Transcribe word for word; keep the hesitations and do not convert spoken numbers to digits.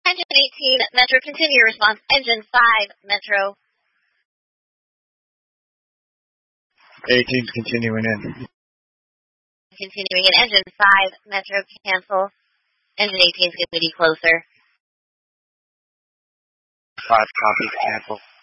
Engine eighteen, Metro, continue your response. Engine five, Metro. eighteen's continuing in. Continuing in. Engine five, Metro, cancel. Engine eighteen's going to be closer. five, copy, cancel.